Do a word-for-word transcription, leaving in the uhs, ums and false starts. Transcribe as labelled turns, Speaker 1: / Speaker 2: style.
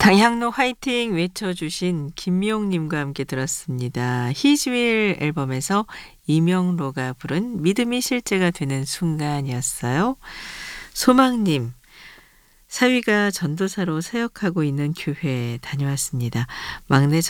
Speaker 1: 강향로 화이팅 외쳐주신 김미용님과 함께 들었습니다. 히즈윌 앨범에서 이명로가 부른 믿음이 실제가 되는 순간이었어요. 소망님, 사위가 전도사로 사역하고 있는 교회에 다녀왔습니다. 막내